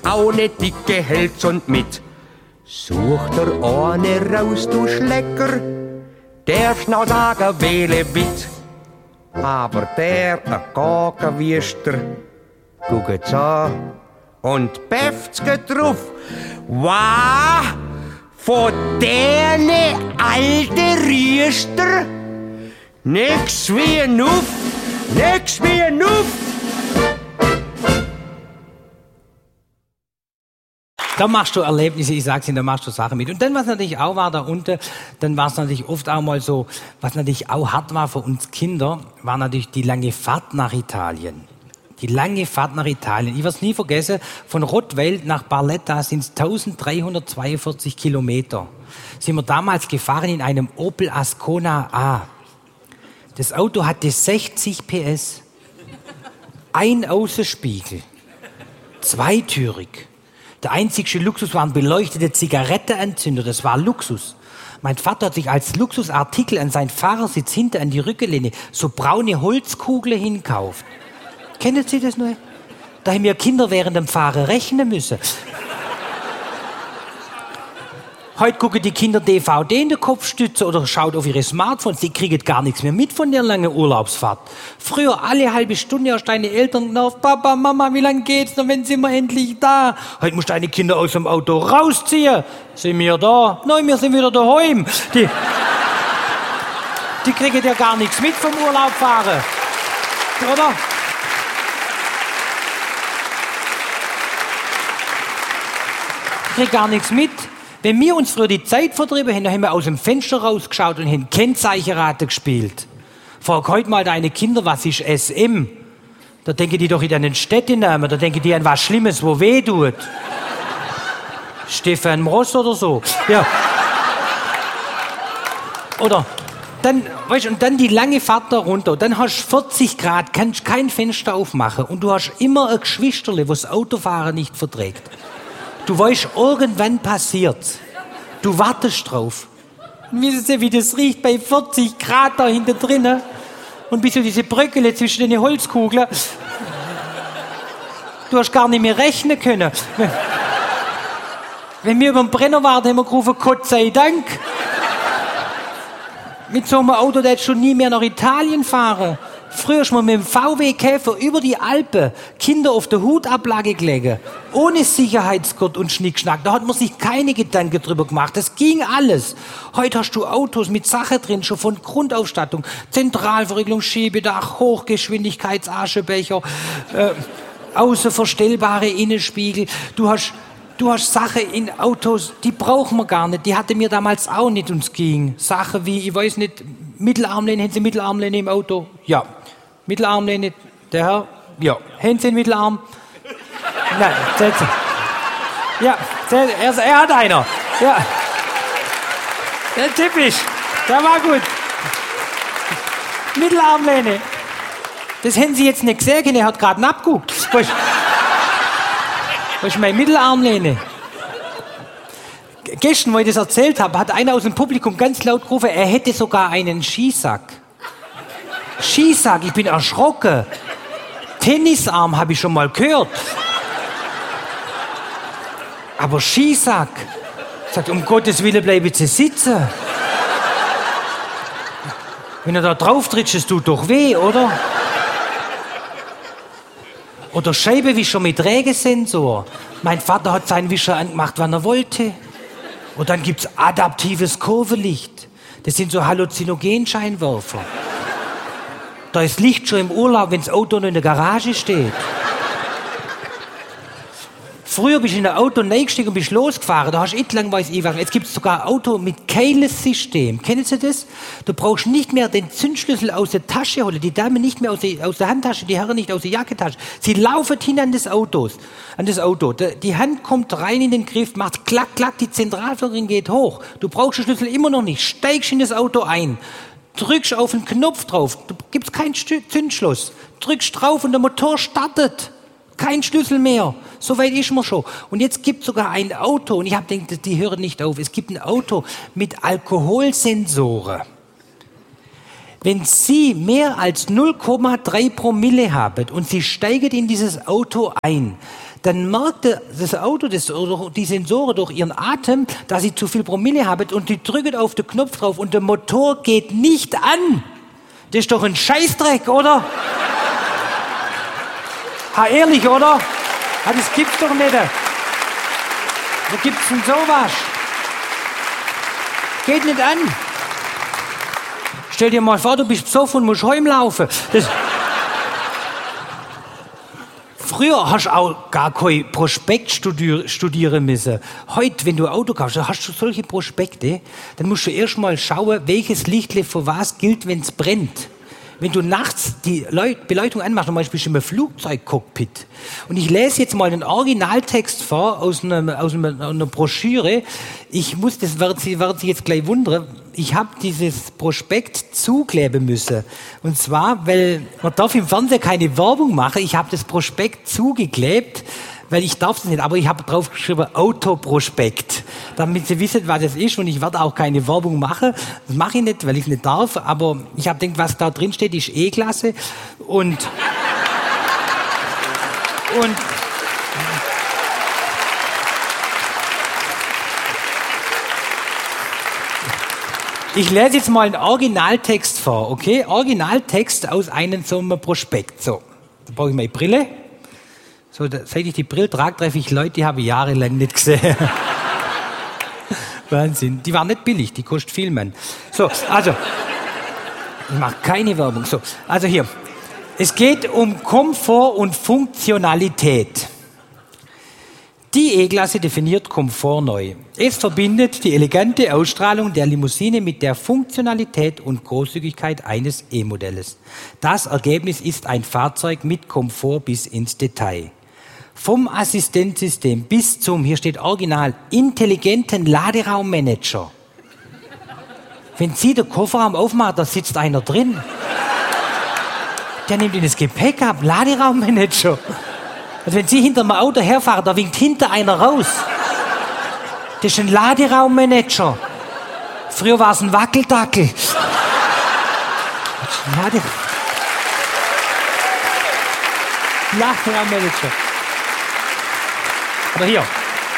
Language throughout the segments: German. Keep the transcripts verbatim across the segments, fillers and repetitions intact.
auch ne dicke Hälz und mit. Sucht der eine raus, du Schlecker, der schnau sagen, wähle wit. Aber der, a Gagenwüster, guckt's an und päfft's drauf. Wow, von dene alte Rüster, nix wie ein Nuff, nix wie ein Nuff. Da machst du Erlebnisse, ich sag's Ihnen, da machst du Sachen mit. Und dann, was natürlich auch war da unten, dann war es natürlich oft auch mal so, was natürlich auch hart war für uns Kinder, war natürlich die lange Fahrt nach Italien. Die lange Fahrt nach Italien. Ich werde es nie vergessen, von Rottweil nach Barletta sind es eintausenddreihundertzweiundvierzig Kilometer. Sind wir damals gefahren in einem Opel Ascona A. Das Auto hatte sechzig P S. Ein Außenspiegel. Zweitürig. Der einzige Luxus waren beleuchtete Zigarettenanzünder. Das war Luxus. Mein Vater hat sich als Luxusartikel an seinen Fahrersitz hinter an die Rückenlehne so braune Holzkugeln hinkauft. Kennen Sie das noch? Da haben wir Kinder während dem Fahren rechnen müssen. Heute gucken die Kinder D V D in der Kopfstütze oder schauen auf ihre Smartphones. Die kriegen gar nichts mehr mit von der langen Urlaubsfahrt. Früher alle halbe Stunde hast deine Eltern genervt. Papa, Mama, wie lange geht's noch? Wann sind wir endlich da? Heute musst du deine Kinder aus dem Auto rausziehen. Sind wir da? Nein, wir sind wieder daheim. Die, die kriegen ja gar nichts mit vom Urlaubfahren. Oder? Die kriegen gar nichts mit. Wenn wir uns früher die Zeit vertrieben haben, dann haben wir aus dem Fenster rausgeschaut und haben Kennzeichenraten gespielt. Frag heute mal deine Kinder, was ist S M? Da denken die doch nicht an den Städtenamen, da denken die an was Schlimmes, wo weh tut. Stefan Ross oder so. Ja. Oder dann, weißt, und dann die lange Fahrt da runter. Dann hast du vierzig Grad, kannst kein Fenster aufmachen und du hast immer ein Geschwisterle, das Autofahren nicht verträgt. Du weißt, irgendwann passiert's. Du wartest drauf. Und wissen Sie, wie das riecht bei vierzig Grad da hinten drinnen? Und bis so diese Bröckele zwischen den Holzkugeln. Du hast gar nicht mehr rechnen können. Wenn wir über den Brenner waren, haben wir gerufen, Gott sei Dank. Mit so einem Auto, der schon nie mehr nach Italien fahren. Früher ist man mit dem V W-Käfer über die Alpen Kinder auf der Hutablage gelegen. Ohne Sicherheitsgurt und Schnickschnack. Da hat man sich keine Gedanken drüber gemacht. Das ging alles. Heute hast du Autos mit Sachen drin, schon von Grundausstattung. Zentralverriegelung, Schiebedach, Hochgeschwindigkeitsaschebecher, äh, außerverstellbare Innenspiegel. Du hast, du hast Sachen in Autos, die brauchen wir gar nicht. Die hatte mir damals auch nicht, und es ging. Sachen wie, ich weiß nicht, Mittelarmlehne. Haben Sie Mittelarmlehne im Auto? Ja. Mittelarmlehne, der Herr? Ja. Haben Sie einen Mittelarm? Nein, seltsam. Ja, er, er hat einer. Ja. Ja, typisch. Der war gut. Mittelarmlehne. Das hätten Sie jetzt nicht gesehen, er hat gerade abgeguckt. Was ist meine Mittelarmlehne? Gestern, wo ich das erzählt habe, hat einer aus dem Publikum ganz laut gerufen, er hätte sogar einen Skisack. Skisack, ich bin erschrocken. Tennisarm habe ich schon mal gehört. Aber Skisack. Sagt, um Gottes Willen bleiben Sie sitzen. Wenn er da drauf tritt, es tut doch weh, oder? Oder Scheibenwischer mit Regesensor. Mein Vater hat seinen Wischer angemacht, wann er wollte. Und dann gibt's adaptives Kurvenlicht. Das sind so Halluzinogenscheinwerfer. Da ist Licht schon im Urlaub, wenn das Auto noch in der Garage steht. Früher bist du in ein Auto reingestiegen und bist losgefahren. Da hast du nicht lang weiß ich was. Jetzt gibt es sogar ein Auto mit Keyless-System. Kennen Sie das? Du brauchst nicht mehr den Zündschlüssel aus der Tasche holen. Die Dame nicht mehr aus der, aus der Handtasche, die Herren nicht aus der Jackentasche. Sie laufen hin an das Auto. An das Auto. Die Hand kommt rein in den Griff, macht klack, klack, die Zentralverriegelung geht hoch. Du brauchst den Schlüssel immer noch nicht. Steigst in das Auto ein. Drückst auf den Knopf drauf. Du gibst keinen Zündschluss. Drückst drauf und der Motor startet. Kein Schlüssel mehr. So weit ist man schon. Und jetzt gibt es sogar ein Auto, und ich habe gedacht, die hören nicht auf. Es gibt ein Auto mit Alkoholsensoren. Wenn Sie mehr als null Komma drei Promille haben und Sie steigen in dieses Auto ein, dann merkt das Auto, das, oder die Sensoren durch ihren Atem, dass sie zu viel Promille haben und die drücken auf den Knopf drauf und der Motor geht nicht an. Das ist doch ein Scheißdreck, oder? Ha, ehrlich, oder? Ha, das gibt's doch nicht. Wo gibt's denn sowas? Geht nicht an. Stell dir mal vor, du bist besoffen und musst heimlaufen. Das Früher hast du auch gar kein Prospekt studier studieren müssen. Heute, wenn du ein Auto kaufst, hast du solche Prospekte, dann musst du erst mal schauen, welches Lichtlein für was gilt, wenn es brennt. Wenn du nachts die Leut Beleuchtung anmachst, zum Beispiel im Flugzeugcockpit, und ich lese jetzt mal einen Originaltext vor aus einer, aus einer, einer Broschüre, ich muss, das werden Sie, werden Sie jetzt gleich wundern, ich habe dieses Prospekt zukleben müssen. Und zwar, weil man darf im Fernsehen keine Werbung machen, ich habe das Prospekt zugeklebt, weil ich darf es nicht, aber ich habe drauf geschrieben Autoprospekt, damit Sie wissen, was das ist, und ich werde auch keine Werbung machen. Das mache ich nicht, weil ich es nicht darf, aber ich habe gedacht, was da drin steht, ist eh klasse. Und und ich lese jetzt mal einen Originaltext vor, okay? Originaltext aus einem so einem Prospekt. So, da brauche ich meine Brille. So, da, seit ich die Brille trage, treffe ich Leute, die habe ich jahrelang nicht gesehen. Wahnsinn. Die waren nicht billig, die kostet viel, Mann. So, also, ich mache keine Werbung. So, also hier. Es geht um Komfort und Funktionalität. Die E-Klasse definiert Komfort neu. Es verbindet die elegante Ausstrahlung der Limousine mit der Funktionalität und Großzügigkeit eines E-Modells. Das Ergebnis ist ein Fahrzeug mit Komfort bis ins Detail. Vom Assistenzsystem bis zum, hier steht original, intelligenten Laderaummanager. Wenn Sie den Kofferraum aufmachen, da sitzt einer drin. Der nimmt Ihnen das Gepäck ab, Laderaummanager. Also wenn Sie hinter dem Auto herfahren, da winkt hinter einer raus. Das ist ein Laderaummanager. Früher war es ein Wackeldackel. Lade Laderaummanager. Aber hier.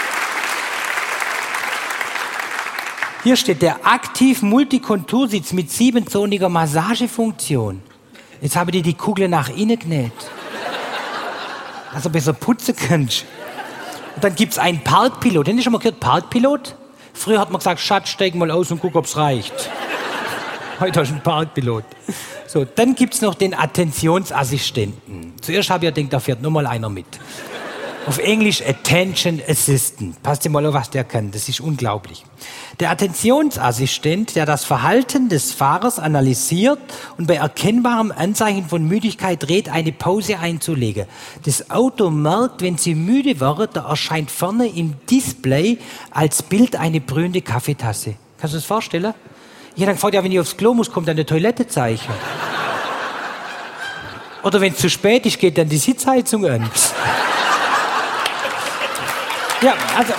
Hier steht der aktiv Multikontursitz mit siebenzoniger Massagefunktion. Jetzt haben die die Kugel nach innen genäht. Also besser putzen kannst. Und dann gibt's einen Parkpilot. Den hast du schon mal gehört, Parkpilot? Früher hat man gesagt, Schatz, steig mal aus und guck, ob's reicht. Heute hast du einen Parkpilot. So, dann gibt's noch den Attentionsassistenten. Zuerst habe ich gedacht, da fährt nur mal einer mit. Auf Englisch Attention Assistant. Passt dir mal auf, was der kann. Das ist unglaublich. Der Attentionsassistent, der das Verhalten des Fahrers analysiert und bei erkennbarem Anzeichen von Müdigkeit rät, eine Pause einzulegen. Das Auto merkt, wenn Sie müde werden, da erscheint vorne im Display als Bild eine brühende Kaffeetasse. Kannst du das vorstellen? Ich habe dann gefragt, ja, wenn ich aufs Klo muss, kommt dann eine Toilettezeichen. Oder wenn es zu spät ist, geht dann die Sitzheizung an. Ja, also.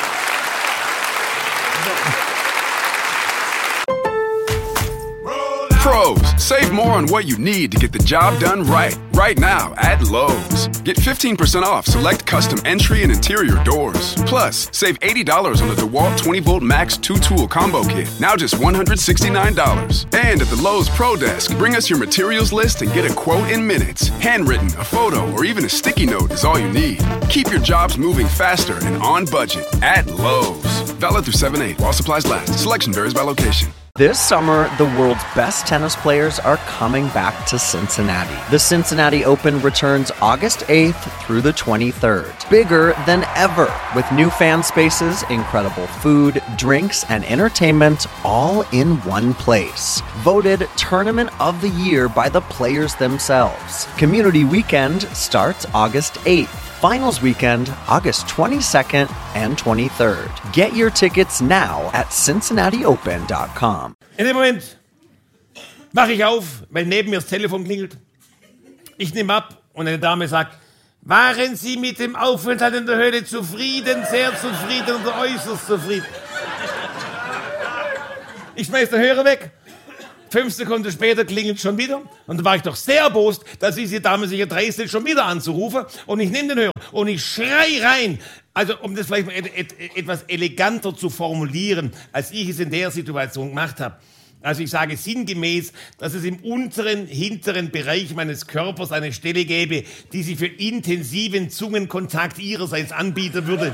Pros, save more on what you need to get the job done right. Right now at Lowe's. Get fifteen percent off select custom entry and interior doors. Plus, save eighty dollars on the DeWalt twenty volt Max two tool combo kit. Now just one hundred sixty-nine dollars. And at the Lowe's Pro Desk, bring us your materials list and get a quote in minutes. Handwritten, a photo, or even a sticky note is all you need. Keep your jobs moving faster and on budget at Lowe's. Valid through seven eight while supplies last. Selection varies by location. This summer, the world's best tennis players are coming back to Cincinnati. The Cincinnati Open returns August eighth through the twenty-third. Bigger than ever, with new fan spaces, incredible food, drinks, and entertainment all in one place. Voted Tournament of the Year by the players themselves. Community Weekend starts August eighth. Finals Weekend, August twenty-second and twenty-third. Get your tickets now at cincinnati open dot com. In dem Moment wache ich auf, weil neben mir das Telefon klingelt. Ich nehme ab und eine Dame sagt, waren Sie mit dem Aufenthalt in der Höhle zufrieden, sehr zufrieden oder äußerst zufrieden? Ich schmeiß den Hörer weg Fünf Sekunden später klingelt schon wieder. Und da war ich doch sehr erbost, dass diese Dame sich erdreistet, schon wieder anzurufen. Und ich nehme den Hörer und ich schrei rein. Also, um das vielleicht mal et- et- etwas eleganter zu formulieren, als ich es in der Situation gemacht habe. Also ich sage sinngemäß, dass es im unteren, hinteren Bereich meines Körpers eine Stelle gäbe, die sich für intensiven Zungenkontakt ihrerseits anbieten würde.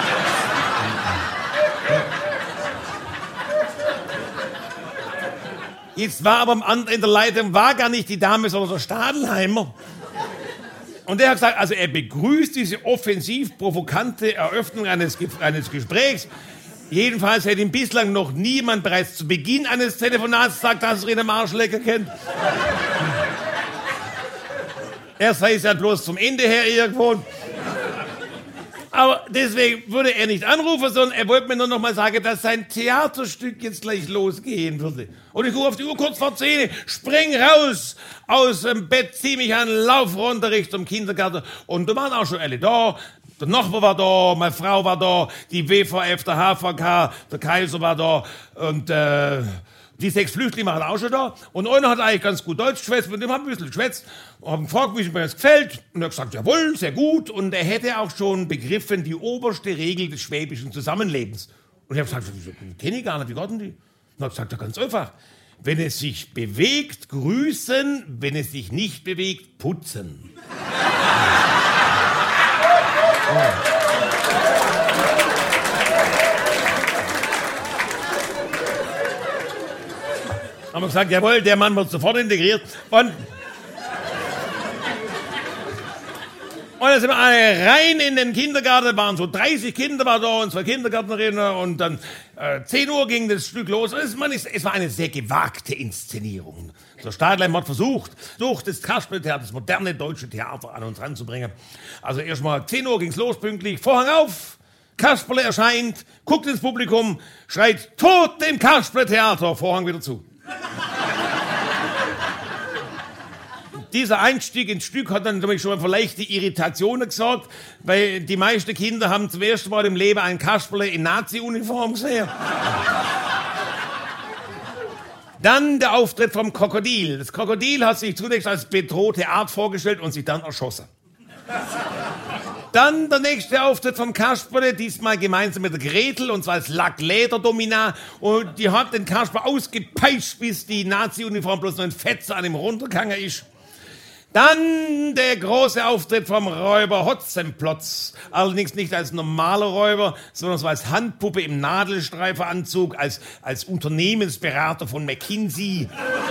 Jetzt war aber am anderen Ende der Leitung war gar nicht die Dame, sondern der Stadelheimer. Und der hat gesagt, also er begrüßt diese offensiv provokante Eröffnung eines, eines Gesprächs. Jedenfalls hätte ihm bislang noch niemand bereits zu Beginn eines Telefonats gesagt, dass er ihn am Arsch lecker kennt. Er sei es ja bloß zum Ende her irgendwo. Aber deswegen würde er nicht anrufen, sondern er wollte mir nur noch mal sagen, dass sein Theaterstück jetzt gleich losgehen würde. Und ich gucke auf die Uhr kurz vor zehn, spring raus aus dem Bett, zieh mich an, lauf runter Richtung Kindergarten. Und da waren auch schon alle da. Der Nachbar war da, meine Frau war da, die W V F, der H V K, der Kaiser war da und äh, die sechs Flüchtlinge waren auch schon da. Und einer hat eigentlich ganz gut Deutsch geschwätzt, mit dem haben wir ein bisschen geschwätzt. Und haben gefragt, wie es mir das gefällt. Und er hat gesagt, jawohl, sehr gut. Und er hätte auch schon begriffen, die oberste Regel des schwäbischen Zusammenlebens. Und ich habe gesagt, das kenne ich gar nicht, wie geht denn die? Und er hat gesagt, ja, ganz einfach. Wenn es sich bewegt, grüßen. Wenn es sich nicht bewegt, putzen. Oh. Haben wir gesagt, jawohl, der Mann wird sofort integriert. Und, und dann sind wir alle rein in den Kindergarten, da waren so dreißig Kinder war da und zwei Kindergärtnerinnen und dann äh, zehn Uhr ging das Stück los. Es, man ist, es war eine sehr gewagte Inszenierung. Der Stadlein hat versucht, versucht das Kasperletheater, das moderne deutsche Theater an uns ranzubringen. Also erstmal zehn Uhr ging's los, pünktlich, Vorhang auf, Kasperle erscheint, guckt ins Publikum, schreit, Tod dem Kasperletheater, Vorhang wieder zu. Dieser Einstieg ins Stück hat dann nämlich schon mal für leichte Irritationen gesorgt, weil die meisten Kinder haben zum ersten Mal im Leben ein Kasperle in Nazi-Uniform gesehen. Dann der Auftritt vom Krokodil. Das Krokodil hat sich zunächst als bedrohte Art vorgestellt und sich dann erschossen. Dann der nächste Auftritt vom Kasperle, diesmal gemeinsam mit der Gretel, und zwar als Lackleder-Domina. Und die hat den Kasperle ausgepeitscht, bis die Nazi-Uniform bloß noch ein Fetzer an ihm runtergegangen ist. Dann der große Auftritt vom Räuber Hotzenplotz. Allerdings nicht als normaler Räuber, sondern so als Handpuppe im Nadelstreifenanzug, als, als Unternehmensberater von McKinsey.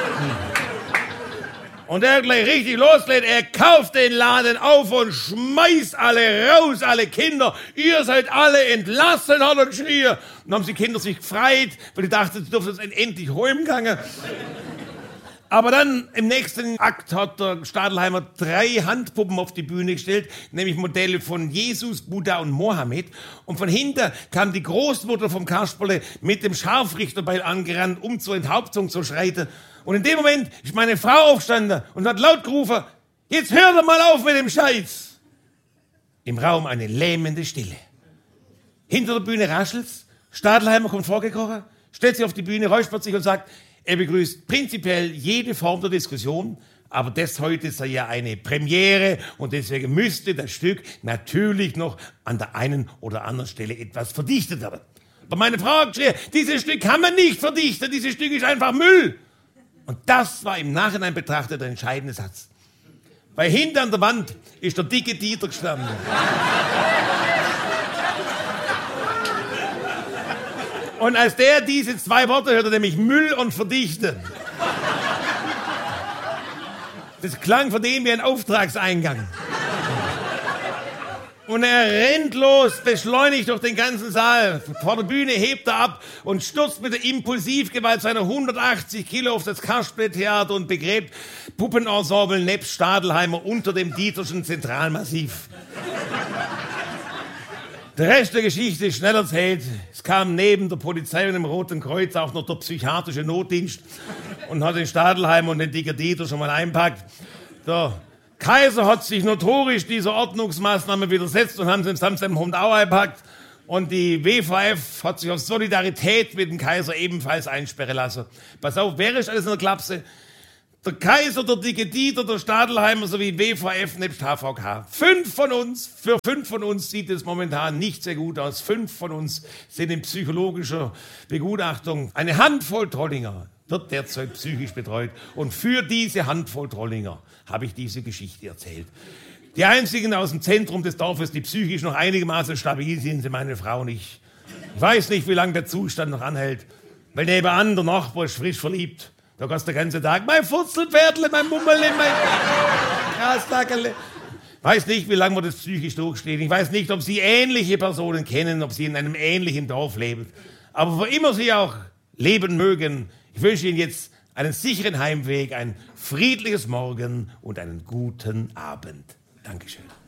Und er gleich richtig loslädt, er kauft den Laden auf und schmeißt alle raus, alle Kinder. Ihr seid alle entlassen, hat er geschrien. Und dann haben die Kinder sich gefreut, weil die dachten, sie dürfen jetzt endlich heimgehen. Aber dann im nächsten Akt hat der Stadelheimer drei Handpuppen auf die Bühne gestellt, nämlich Modelle von Jesus, Buddha und Mohammed. Und von hinten kam die Großmutter vom Kasperle mit dem Scharfrichterbeil angerannt, um zur Enthauptung zu schreiten. Und in dem Moment ist meine Frau aufgestanden und hat laut gerufen, jetzt hört doch mal auf mit dem Scheiß. Im Raum eine lähmende Stille. Hinter der Bühne raschelt's, Stadelheimer kommt vorgekrochen, stellt sich auf die Bühne, räuspert sich und sagt, er begrüßt prinzipiell jede Form der Diskussion, aber das heute sei ja eine Premiere und deswegen müsste das Stück natürlich noch an der einen oder anderen Stelle etwas verdichtet werden. Aber meine Frau hat geschrien, dieses Stück kann man nicht verdichten, dieses Stück ist einfach Müll. Und das war im Nachhinein betrachtet der entscheidende Satz. Weil hinter an der Wand ist der dicke Dieter gestanden. Und als der diese zwei Worte hörte, nämlich Müll und Verdichten, das klang von dem wie ein Auftragseingang. Und er rennt los, beschleunigt durch den ganzen Saal. Vor der Bühne hebt er ab und stürzt mit der Impulsivgewalt seiner hundertachtzig Kilo auf das Kasperletheater und begräbt Puppenensemble nebst Stadelheimer unter dem Dieterschen Zentralmassiv. Der Rest der Geschichte ist schnell erzählt. Es kam neben der Polizei und dem Roten Kreuz auch noch der psychiatrische Notdienst und hat den Stadelheimer und den dicken Dieter schon mal einpackt. Der Kaiser hat sich notorisch dieser Ordnungsmaßnahme widersetzt und haben sie samt seinem Hund auch eingepackt. Und die W V F hat sich aus Solidarität mit dem Kaiser ebenfalls einsperren lassen. Pass auf, wer ist alles in der Klapse? Der Kaiser, der dicke Dieter, der Stadelheimer sowie W V F nebst H V K. Fünf von uns, für fünf von uns sieht es momentan nicht sehr gut aus. Fünf von uns sind in psychologischer Begutachtung. Eine Handvoll Trollinger wird derzeit psychisch betreut. Und für diese Handvoll Trollinger habe ich diese Geschichte erzählt. Die einzigen aus dem Zentrum des Dorfes, die psychisch noch einigermaßen stabil sind, sind meine Frau und ich. Ich weiß nicht, wie lange der Zustand noch anhält, weil nebenan der Nachbar ist frisch verliebt. Da kannst du den ganzen Tag, mein Furzelpferdle, mein Mummerle, mein Grastackerle. Ich weiß nicht, wie lange wir das psychisch durchstehen. Ich weiß nicht, ob Sie ähnliche Personen kennen, ob Sie in einem ähnlichen Dorf leben. Aber wo immer Sie auch leben mögen, ich wünsche Ihnen jetzt einen sicheren Heimweg, ein friedliches Morgen und einen guten Abend. Dankeschön.